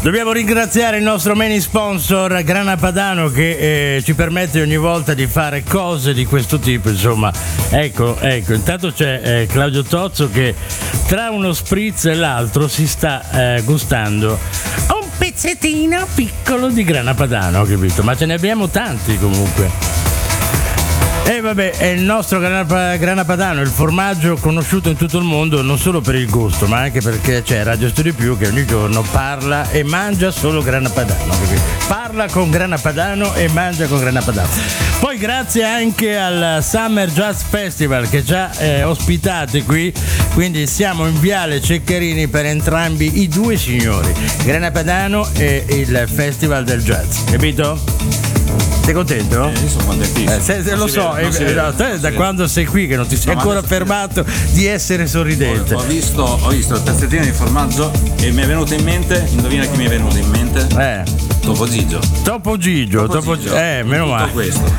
Dobbiamo ringraziare il nostro main sponsor Grana Padano che ci permette ogni volta di fare cose di questo tipo, insomma. Ecco, intanto c'è Claudio Tozzo che tra uno spritz e l'altro si sta gustando un pezzettino piccolo di Grana Padano, capito? Ma ce ne abbiamo tanti comunque. E vabbè, è il nostro Grana Padano, il formaggio conosciuto in tutto il mondo non solo per il gusto, ma anche perché c'è Radio Studio Più che ogni giorno parla e mangia solo Grana Padano. Parla con Grana Padano e mangia con Grana Padano. Poi grazie anche al Summer Jazz Festival che ci ha ospitati qui, quindi siamo in Viale Ceccherini per entrambi i due signori, Grana Padano e il Festival del Jazz, capito? Sei contento? Io sono contentissimo. Lo so, te da quando sei qui che non ti sei ancora fermato di essere sorridente. Ho visto il pezzettino di formaggio e mi è venuto in mente, indovina chi mi è venuto in mente? Topo Gigio. Meno male. Questo.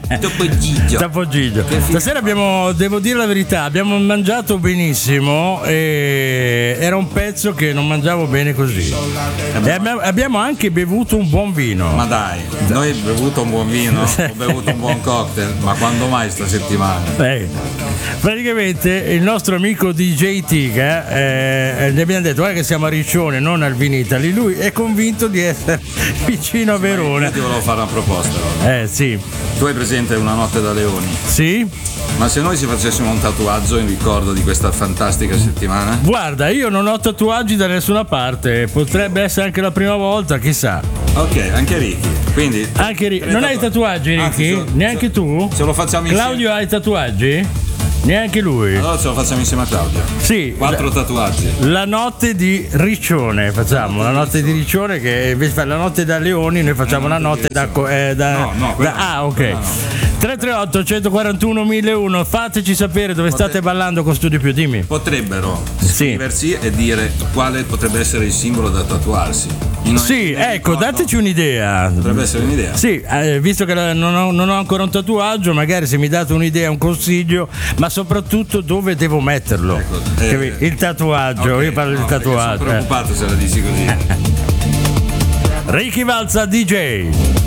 Topo Gigio. Stasera devo dire la verità, abbiamo mangiato benissimo e era un pezzo che non mangiavo bene così. E abbiamo anche bevuto un buon vino. Ma dai, noi abbiamo bevuto un buon vino, ho bevuto un buon cocktail, ma quando mai sta settimana? Praticamente il nostro amico DJ Tiga gli abbiamo detto guarda che siamo a Riccione, non al Vinitali, lui è convinto di essere vicino a Verona. Io ti volevo fare una proposta. Sì. Tu hai presente Una notte da leoni? Sì. Ma se noi ci facessimo un tatuaggio in ricordo di questa fantastica settimana? Guarda, io non ho tatuaggi da nessuna parte, potrebbe essere anche la prima volta, chissà. Ok, anche Ricky. Quindi anche Ricky. Non hai tatuaggi, Ricky? Neanche tu? Se lo facciamo insieme. Claudio hai tatuaggi? Neanche lui. Allora ce lo facciamo insieme a Claudio. Sì. 4 tatuaggi. La notte di Riccione facciamo, la notte di Riccione che invece fa la notte da Leoni, noi facciamo la notte da ok. No. 338 141 1001, fateci sapere dove state ballando con Studio Più, dimmi. Potrebbero scriversi e dire quale potrebbe essere il simbolo da tatuarsi. Dateci un'idea. Potrebbe essere un'idea. Sì, visto che non ho ancora un tatuaggio, magari se mi date un'idea, un consiglio, ma soprattutto dove devo metterlo. Il tatuaggio, okay, io parlo del tatuaggio. Sono preoccupato se la dici così. Ricky Valza DJ.